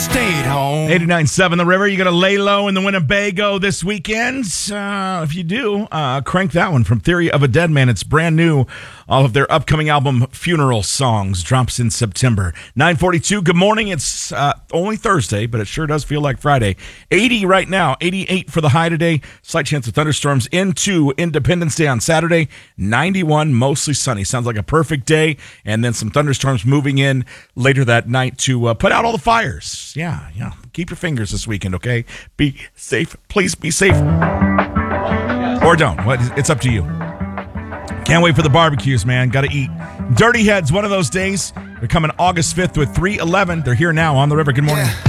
stayed home. 89.7 The River. You got to lay low in the Winnebago this weekend. If you do, crank that one from Theory of a Dead Man. It's brand new. All of their upcoming album, Funeral Songs, drops in September. 9:42. Good morning. It's only Thursday, but it sure does feel like Friday. 80 right now. 88 for the high today. Slight chance of thunderstorms into Independence Day on Saturday. 91, mostly sunny. Sounds like a perfect day. And then some thunderstorms moving in later that night to put out all the fires. Yeah. Keep your fingers this weekend, okay? Be safe. Please be safe. Or don't. It's up to you. Can't wait for the barbecues, man. Got to eat. Dirty Heads, one of those days. They're coming August 5th with 311. They're here now on the river. Good morning. Yeah.